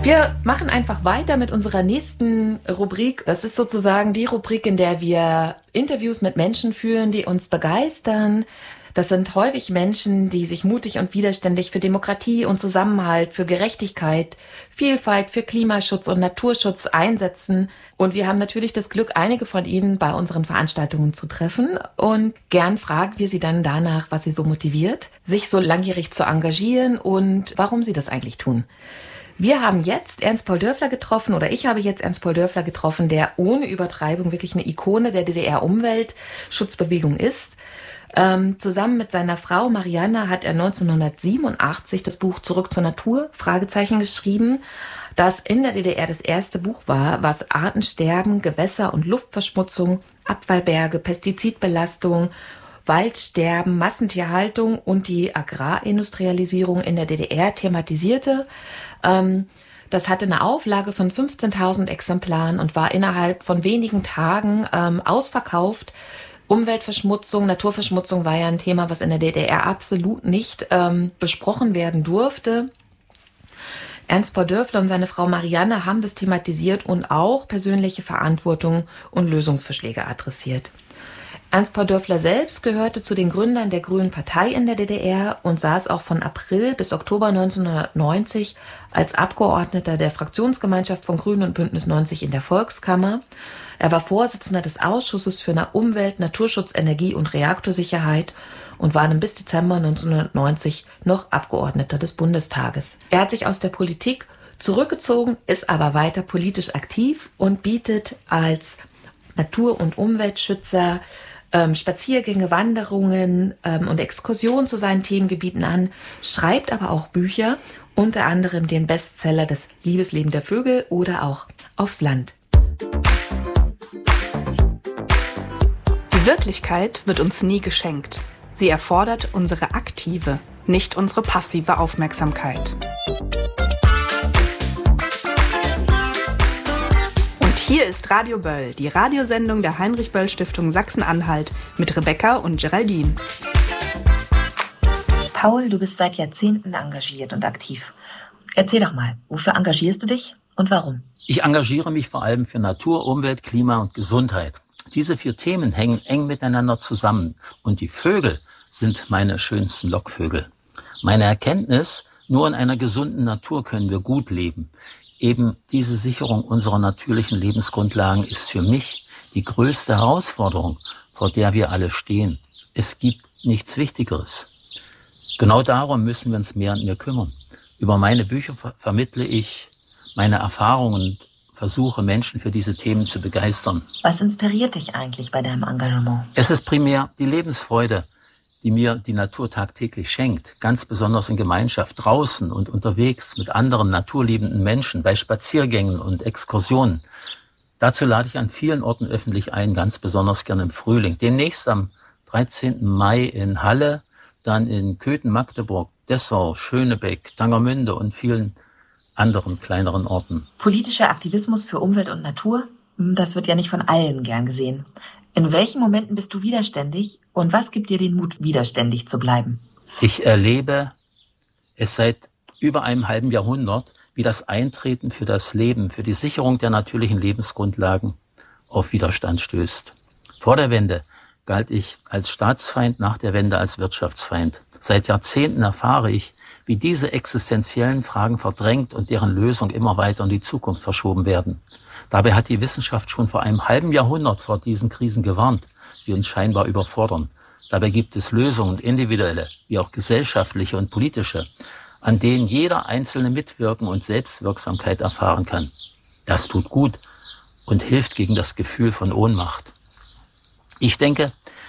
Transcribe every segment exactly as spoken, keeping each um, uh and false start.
Wir machen einfach weiter mit unserer nächsten Rubrik. Das ist sozusagen die Rubrik, in der wir Interviews mit Menschen führen, die uns begeistern. Das sind häufig Menschen, die sich mutig und widerständig für Demokratie und Zusammenhalt, für Gerechtigkeit, Vielfalt, für Klimaschutz und Naturschutz einsetzen. Und wir haben natürlich das Glück, einige von ihnen bei unseren Veranstaltungen zu treffen. Und gern fragen wir sie dann danach, was sie so motiviert, sich so langjährig zu engagieren und warum sie das eigentlich tun. Wir haben jetzt Ernst Paul Dörfler getroffen, oder ich habe jetzt Ernst Paul Dörfler getroffen, der ohne Übertreibung wirklich eine Ikone der D D R-Umweltschutzbewegung ist. Ähm, zusammen mit seiner Frau Marianne hat er neunzehnhundertsiebenundachtzig das Buch Zurück zur Natur, Fragezeichen, geschrieben, das in der D D R das erste Buch war, was Artensterben, Gewässer- und Luftverschmutzung, Abfallberge, Pestizidbelastung, Waldsterben, Massentierhaltung und die Agrarindustrialisierung in der D D R thematisierte. Ähm, das hatte eine Auflage von fünfzehntausend Exemplaren und war innerhalb von wenigen Tagen ähm, ausverkauft. Umweltverschmutzung, Naturverschmutzung war ja ein Thema, was in der D D R absolut nicht ähm, besprochen werden durfte. Ernst Paul Dörfler und seine Frau Marianne haben das thematisiert und auch persönliche Verantwortung und Lösungsvorschläge adressiert. Ernst Paul Dörfler selbst gehörte zu den Gründern der Grünen Partei in der D D R und saß auch von April bis Oktober neunzehnhundertneunzig als Abgeordneter der Fraktionsgemeinschaft von Grünen und Bündnis neunzig in der Volkskammer. Er war Vorsitzender des Ausschusses für Umwelt, Naturschutz, Energie und Reaktorsicherheit und war dann bis Dezember neunzehnhundertneunzig noch Abgeordneter des Bundestages. Er hat sich aus der Politik zurückgezogen, ist aber weiter politisch aktiv und bietet als Natur- und Umweltschützer ähm, Spaziergänge, Wanderungen ähm, und Exkursionen zu seinen Themengebieten an, schreibt aber auch Bücher, unter anderem den Bestseller Das Liebesleben der Vögel oder auch Aufs Land. Die Wirklichkeit wird uns nie geschenkt. Sie erfordert unsere aktive, nicht unsere passive Aufmerksamkeit. Und hier ist Radio Böll, die Radiosendung der Heinrich-Böll-Stiftung Sachsen-Anhalt mit Rebecca und Geraldine. Paul, du bist seit Jahrzehnten engagiert und aktiv. Erzähl doch mal, wofür engagierst du dich und warum? Ich engagiere mich vor allem für Natur, Umwelt, Klima und Gesundheit. Diese vier Themen hängen eng miteinander zusammen und die Vögel sind meine schönsten Lockvögel. Meine Erkenntnis, nur in einer gesunden Natur können wir gut leben. Eben diese Sicherung unserer natürlichen Lebensgrundlagen ist für mich die größte Herausforderung, vor der wir alle stehen. Es gibt nichts Wichtigeres. Genau darum müssen wir uns mehr und mehr kümmern. Über meine Bücher ver- vermittle ich meine Erfahrungen und versuche, Menschen für diese Themen zu begeistern. Was inspiriert dich eigentlich bei deinem Engagement? Es ist primär die Lebensfreude, die mir die Natur tagtäglich schenkt. Ganz besonders in Gemeinschaft, draußen und unterwegs mit anderen naturliebenden Menschen, bei Spaziergängen und Exkursionen. Dazu lade ich an vielen Orten öffentlich ein, ganz besonders gerne im Frühling. Demnächst am dreizehnten Mai in Halle, dann in Köthen, Magdeburg, Dessau, Schönebeck, Tangermünde und vielen anderen kleineren Orten. Politischer Aktivismus für Umwelt und Natur, das wird ja nicht von allen gern gesehen. In welchen Momenten bist du widerständig und was gibt dir den Mut, widerständig zu bleiben? Ich erlebe es seit über einem halben Jahrhundert, wie das Eintreten für das Leben, für die Sicherung der natürlichen Lebensgrundlagen auf Widerstand stößt. Vor der Wende galt ich als Staatsfeind, nach der Wende als Wirtschaftsfeind. Seit Jahrzehnten erfahre ich, wie diese existenziellen Fragen verdrängt und deren Lösung immer weiter in die Zukunft verschoben werden. Dabei hat die Wissenschaft schon vor einem halben Jahrhundert vor diesen Krisen gewarnt, die uns scheinbar überfordern. Dabei gibt es Lösungen, individuelle wie auch gesellschaftliche und politische, an denen jeder Einzelne mitwirken und Selbstwirksamkeit erfahren kann. Das tut gut und hilft gegen das Gefühl von Ohnmacht. Ich denke,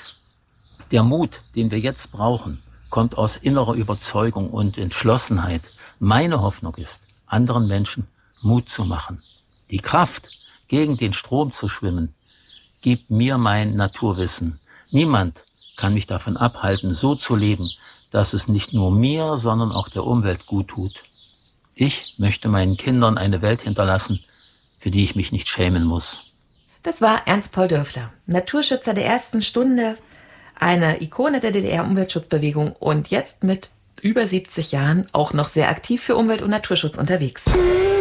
der Mut, den wir jetzt brauchen, kommt aus innerer Überzeugung und Entschlossenheit. Meine Hoffnung ist, anderen Menschen Mut zu machen. Die Kraft, gegen den Strom zu schwimmen, gibt mir mein Naturwissen. Niemand kann mich davon abhalten, so zu leben, dass es nicht nur mir, sondern auch der Umwelt gut tut. Ich möchte meinen Kindern eine Welt hinterlassen, für die ich mich nicht schämen muss. Das war Ernst Paul Dörfler, Naturschützer der ersten Stunde, eine Ikone der D D R-Umweltschutzbewegung und jetzt mit über siebzig Jahren auch noch sehr aktiv für Umwelt- und Naturschutz unterwegs.